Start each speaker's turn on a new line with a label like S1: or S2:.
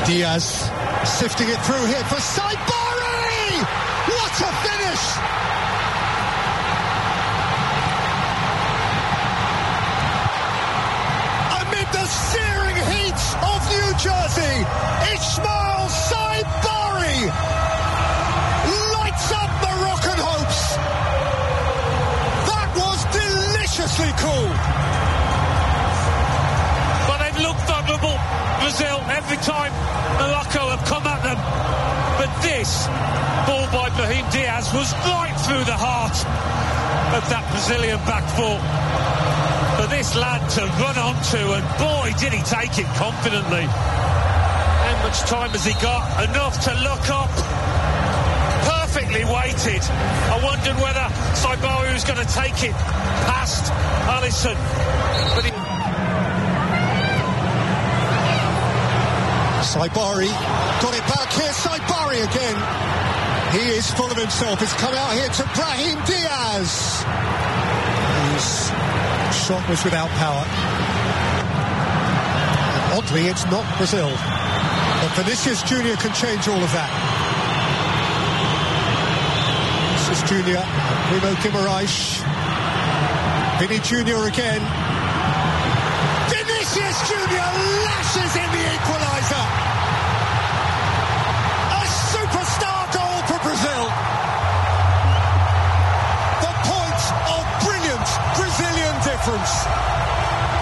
S1: Diaz sifting it through here for Saibari! What a finish! Amid the searing heat of New Jersey, Ismail Saibari lights up Moroccan hopes. That was deliciously cool.
S2: But they've looked vulnerable, Brazil, every time Morocco have come at them. But this ball by Brahim Diaz was right through the heart of that Brazilian back four. For this lad to run onto, and boy, did he take it confidently. How much time has he got? Enough to look up. Perfectly weighted. I wondered whether Saibari was going to take it past Alisson. But
S1: Saibari got it back here. Saibari again. He is full of himself. It's come out here to Brahim Diaz. His shot was without power. And oddly, it's not Brazil. But Vinicius Junior can change all of that. Vinicius Junior, Primo Guimaraes. Vinny Junior again. Vinicius Junior lashes it.